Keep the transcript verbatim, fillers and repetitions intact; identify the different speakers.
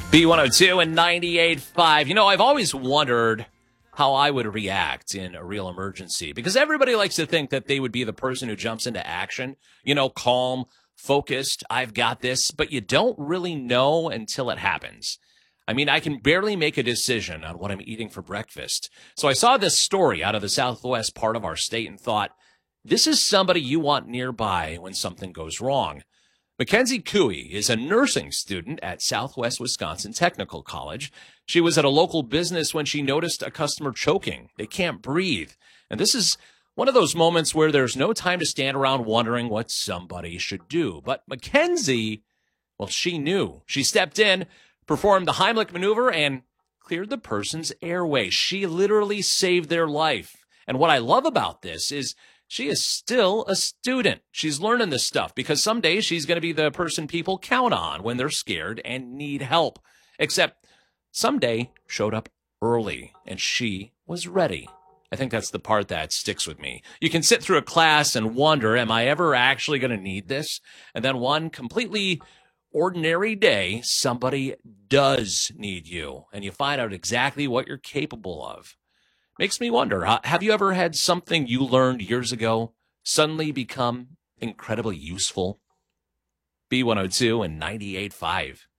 Speaker 1: B one oh two and ninety-eight point five. You know, I've always wondered how I would react in a real emergency because everybody likes to think that they would be the person who jumps into action, you know, calm, focused, I've got this, but you don't really know until it happens. I mean, I can barely make a decision on what I'm eating for breakfast. So I saw this story out of the southwest part of our state and thought, this is somebody you want nearby when something goes wrong. Mackenzie Cooey is a nursing student at Southwest Wisconsin Technical College. She was at a local business when she noticed a customer choking. They can't breathe. And this is one of those moments where there's no time to stand around wondering what somebody should do. But Mackenzie, well, she knew. She stepped in, performed the Heimlich maneuver, and cleared the person's airway. She literally saved their life. And what I love about this is she is still a student. She's learning this stuff because someday she's going to be the person people count on when they're scared and need help. Except someday showed up early and she was ready. I think that's the part that sticks with me. You can sit through a class and wonder, am I ever actually going to need this? And then one completely ordinary day, somebody does need you and you find out exactly what you're capable of. Makes me wonder, uh, have you ever had something you learned years ago suddenly become incredibly useful? B one oh two and ninety-eight point five.